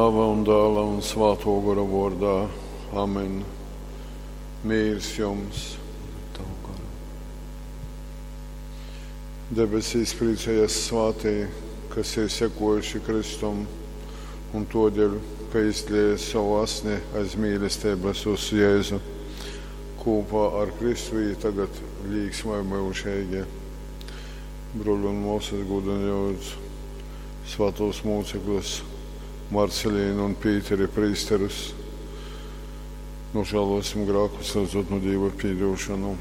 Tēva un Dēla un Svētā gara vārdā. Amen. Mīrs jums. Debesīs priecājas svētī, kas ir sekojuši Kristum, un todēļ, ka izlieja savu asni aiz mīlestības uz Jēzu, kopā ar Kristu tagad līgsmai mūžīgi. Broļi un mūsas godinot svētos mūcekļus, Marcelīnu un Pīteri prīsterus, nožēlosim grēkus, lūdzot no Dieva piedošanu.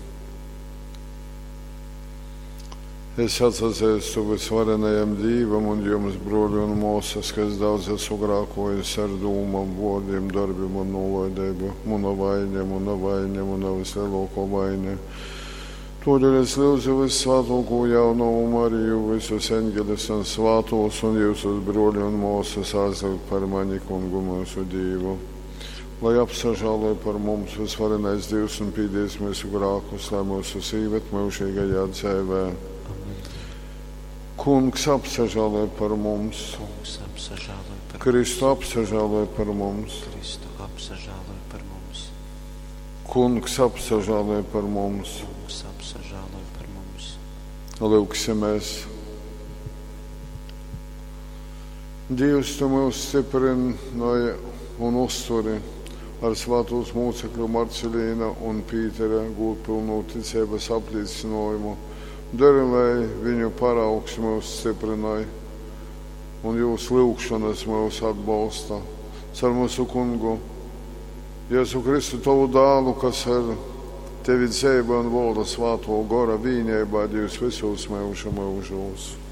Es atzīstu visvarenajam Dievam un jums, broļi un mūsas, kas daudz esmu grēkojis ar dūmām, vārdiem, darbiem un nolaidību, mana vaina, mana vislielākā vaina. Todēļ es lūdzu visvētāko jauno Mariju, visus eņģeļus un svētos un jūsus broļi un mūsas aizlūgt par mani kungu mūsu Dievu. Lai apsažālē par mums visvarenais Dievs un pīdīs mūsu grēkus, lai mūsu sīvet mūžīgajā dzīvē. Kungs apsažālē par mums. Kristu apsažālē par mums. Kungs apsažālē par mums. Lūksimies. Dievs, tu mūs stiprināji un uzturi ar svētos mūcekļu Marcelīna un Pītera gūtpilnu ticības apliecinājumu. Dari, lai viņu paraugs mūs stiprināja un jūsu lūgšanas mūs atbalsta. Caur mūsu kungu Jēzu Kristu, tavu dēlu, kas ar tevi dzīvo un valda svēto gara vienībā, Dievs visos mūžu mūžos.